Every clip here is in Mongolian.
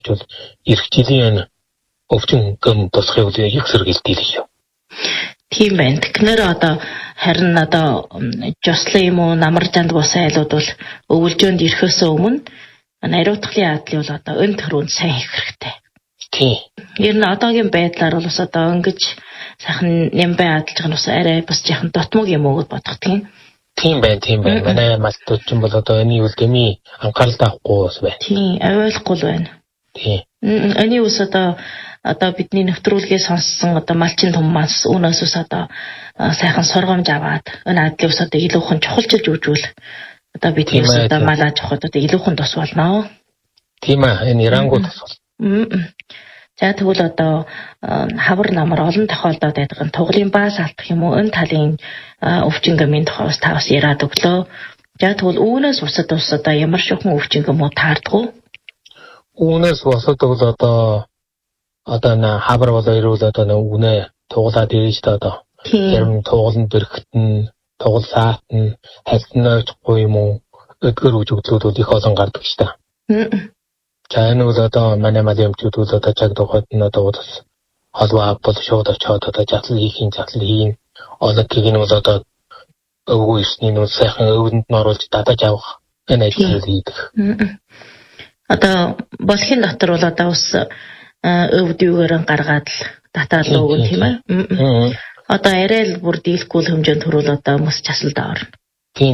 бол ирэх жилийн өвчин гам тусахыг их сэргийлдэг шүү. Тийм байна. Тэгэхээр одоо харин одоо жослон юм уу намаржанд бус айлууд бол өвөлжөөнд ирэхээс өмнө нариутгалын яадлыг бол одоо өн төрөнд сайн хийх хэрэгтэй. Тийм. Ер нь одоогийн байдлаар бол бас одоо ингэж сайхан нэмбай адалж байгаа нь бас арай бас яхан дотмог юм уу гэж бодохтгийн. Тийм байна. Манай малтууд ч бол одоо энэ үлдэми анхаарал тавихгүй бас байна. Тийм, ойлгохгүй л байна. Тийм. Энэ ус одоо бидний нэвтрүүлгээ сонссон одоо малчин том манс өнөөс ус одоо сайхан сургамж аваад энэ адлын ус одоо илүүхэн чухалчилж үжүүл одоо бидний ус одоо малаж авахд одоо илүүхэн тус болно. Тийм ээ, энэ Ирангууд тус. За тэгвэл одоо хавар намар олон тохиолдолд байдаг туглын баас алдах юм уу энэ талын өвчин гэмийн тухайс та бас яриад өглөө. За тэгвэл үүнээс бусад ус одоо ямар шохон өвчин юм уу таардгүй? Үүнээс бусад бол одоо на хавар болоо ирүүл одоо үнэ туглаад ирж та одоо ярим туглан бэрхтэн тугал саатан хальтнаачихгүй юм уу өдгөр үжиглүүд бол их олон гардаг ш та. За энэ бол одоо манай малимчууд бол одоо чаг тухайд нь одоо бас холбоо бол шууд очоод одоо затлал хийн олонтыг нь бол одоо өвгөө ирсний нь сайхан өвдөнд нь оруулж дадаж авах энэ ажил хийдэг. Одоо болохын дотор бол одоо бас өвдөгөөр гаргаад л татаад өгөн тийм ээ. Одоо арай л бүр дийлэхгүй хэмжээнд төрөл одоо мөс часалд орно. Тийм.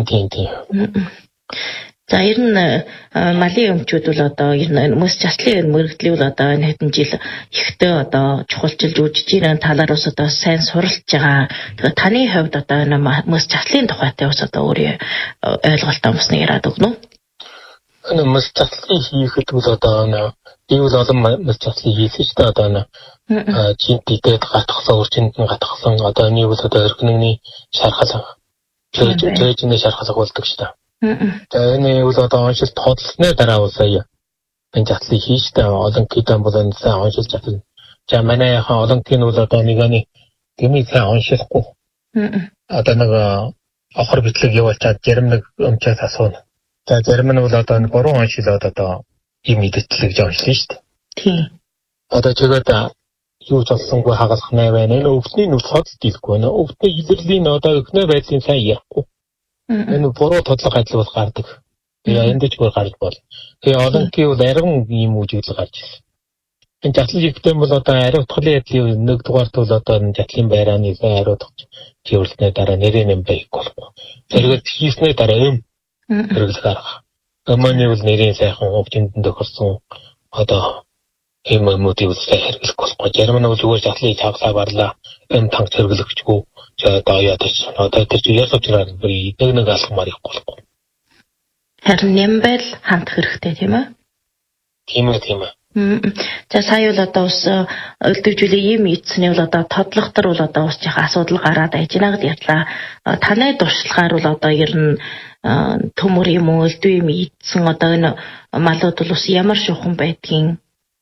За ер нь малын өмчүүд бол одоо ер нь мөс часлын мөрөгдлийг бол одоо энэ хэдэн жил ихтэй одоо чухалчилж үжиж ирэн талаар бас одоо сайн суралцж байгаа. Тэгээ таны хувьд одоо энэ мөс часлын тухайтай бас одоо өөрийн ойлголтоо бас нэг яриад өгнө үү? Энэ мөс часлын хийхэд бол одоо би бол олон мөс часлын хийсэн ч одоо чинтэд гатгсан үрчинд нь гатгсан одоо энэ бол одоо өргөнний шархал жижигний шархал болдог ш та. За энэ бол одоо оншилт хотлсны дараа бол сая энэ часлыг хийж та олон китан бол энэ сайн оншилж чадна. За манай яхан олон кин бол одоо нэг гэмий сайн оншилахгүй. Одоо нэг охор битлэг явуулчаад зарим нэг өмчөөс асууна. За зарим нь бол одоо буруу оншилоод одоо юм идэлцлэг гэж оншилно шүү дээ. Тийм. Одоо чигээд юу ч олсонгүй хагалах нэ байна. Энэ өвдний нүд цод дийлэхгүй байна. Өвдний илэрлийн одоо өгнө байдлын сайн ярихгүй. Энэ буруу тодлого адил бол гардаг. Тэгээ энд ч бүр гарч бол. Тэгээ олон кий бол арган юм үжиглэл гарч ирсэн. Энэ затлал ихтэй бол одоо ариутгалын ядлын нэг дугаарт бол одоо энэ затлын байрааны ариутгах чиглэлний дараа нэрээ нэм байхгүй болохгүй. Зэрэг хийснээ дараа хэрэглэх арга. Өмнө нь нэрийн сайхан өвчнөд тохирсон одоо эмэмүүдийг сайн хэрэглэх болохгүй. Зарим нь зүгээр затлыг цааглаа барлаа. Танк хэрэглэхчгүй. За одоо ядаж одоо тэр ясаж байгаа нэг алхмаар их болохгүй. Харин нэмбэл хандах хэрэгтэй тийм ээ? Тийм ээ. За сая бол одоо ус өлдөвжүүлээ юм ийдсэний бол одоо тодлохтор бол одоо ус жих асуудал гараад байж байгаа гэж ярьлаа. Таны дуршлагаар бол одоо ер нь төмөр юм уу өлдөв юм ийдсэн одоо энэ малууд бол ус ямар шухан байдгийг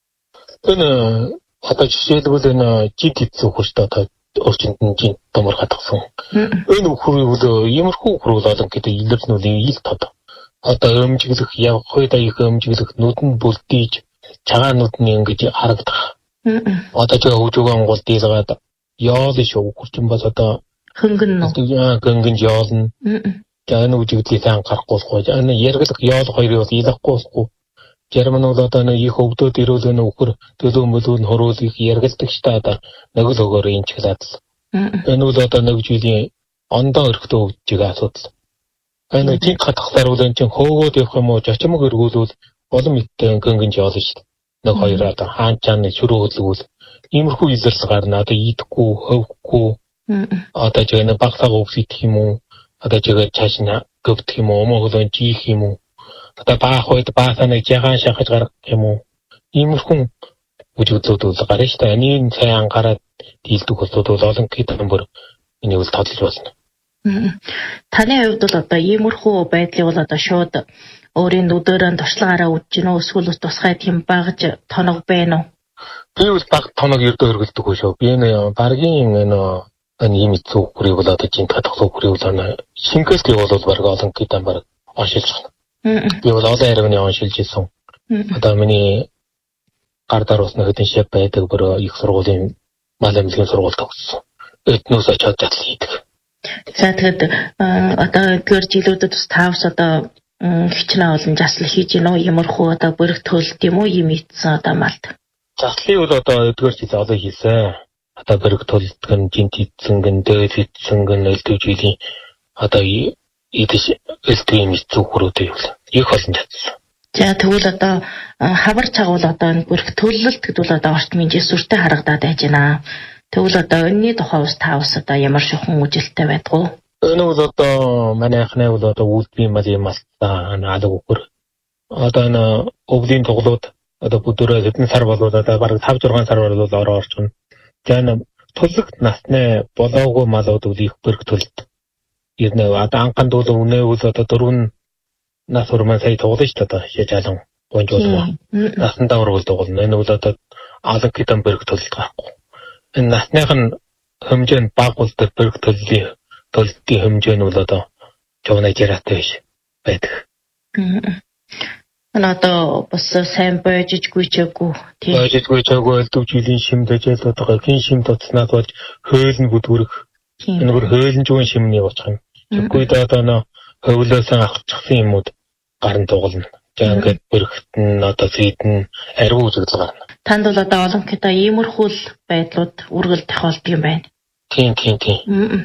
энэ одоо жишээлбэл энэ жид идсэн хурцтай одоо орчинд нь жин төмөр хатгсан. Энэ үхрүүл иймэрхүү үхрүүл олон гэдэг илэрнүүлийн ил тод. Одоо өмжиглэх явах үед их өмжиглэх нүд нь бүлдээж цагаанууд нь ингэж харагдах. Одоо ч хөвжөөгөн гол дийлгаад яол шүү хурчин бас одоо хөнгөн яолно. За энэ үжиглэлийг сан гарахгүй. Энэ яргалах яол хоёрыг бол илэхгүй. Зарим нь бол одоо нэг их өвдөд ирүүл энэ үхэр төлөө мөлөө нь хөрөөл их яргалдаг ч та одоо нэг л өгөөр энэ чиглээд. Энэ бол одоо нэг жилийн ондоо өрхтөө өвдөж байгаа асуудал. Энэ жинк хатгахлаар бол энэ чинь хөөгөөд явах юм уу жочмог өргүүлвэл олон мэдтэй гөнгөн жаал шүү дээ. Нэг хоёр одоо хаан чааны шүрүү хөдлгүүл иймэрхүү илэрс гарна одоо идэхгүй хөвөхгүй одоо ч энэ багтаа өвсөх юм уу одоо ч цааш нь гөвдөх юм уу өмөглөн жиих юм уу одоо баах үед баасаа нэг жагаан шахаж гарах юм уу иймэрхүү үжиглүүд бол гарна шүү дээ. Энийг сайн анхаарал дийлдэг болоод бол олон китэн бүр энийг бол тодлож болно. Таны хувьд бол одоо иймэрхүү байдлыг бол одоо шууд өөрийн нүдэрэн туршлагаараа үдэж гинөө эсвэл тусгай тийм багж тоног байна уу? Би бол баг тоног ердөө хөргөлдөг шүү. Би энэ баргийн энэ юм зүгхрийг бол одоо жинт хатах зүгхрийг бол шингээсний бол баг олон китэн баг оншилж байна. Би бол олон арганы оншилж исэн. Одоо миний гар даруусны хөдөн шив байдаг бүр их сургуулийн мал эмнэлгийн сургууль төгссөн. Эднээс очоод жатлал хийдэг. За тэгэд одоо эдгээр жилүүдэд бас таавс одоо хичнээн олон заслал хийж гинөө ямархуу одоо бүрэг төлөлт юм уу юм ийдсэн одоо малд. Заслыг бол одоо эдгээр жил олон хийсэн. Одоо бүрэг төлөлт гэн жинт ийдсэн гэн дээд ийдсэн гэн элдвжилийн одоо идэж элдвийн мэдцүүхрүүд юм. Их олон жаслал. За тэгвэл одоо хавар чагуул одоо энэ бүрэг төлөлт гэдэг бол одоо орчмын жисүртэй харагдаад байж байна. Тэгвэл одоо энэний тухай ус таавс одоо ямар шихэн үжилттэй байдгүй. Энэ бол одоо манай анхны бол одоо үлдбийн малын мастаа алг өгөр. Одоо энэ өвлийн тоглоод одоо бүдөрөө хэдэн сар болоод одоо бараг 5-6 сар болоод ороо орчихно. За энэ төлөгт насны болоогүй малууд үл их бүрэг төлөлт. Энэ одоо анханд бол үнэ бол одоо 4 нас хүрмэн сая тоглож та одоо шижаалан гонжуулгаа. Насан давар бол тоглоно. Энэ бол одоо алг гэдэг бүрэг төлөлт байхгүй. Энэ насных нь хэмжээ нь бага бол бүрэг төлөлтийн хэмжээ нь бол одоо жовны жараатай биш байдаг. Одоо бас сайн бойжижгүй чаагүй тийм. Бойжижгүй чаагүй элдвжилийн шимдэж л одоо хин шим тоцнаад болж хөөл нь бүдгүрэх. Энэ бүр хөөлнжүүн шимний бочих юм. Тэгэхгүй одоо хөвлөөсөн авчихсан юмуд гарн дугална. За ингээд бүрэгт нь одоо зүйдэн ариун үзэгдэл гарна. Танд бол одоо олон хэдэ иймэрхүүл байдлууд үргэлж тохиолдог юм байна. Тийм.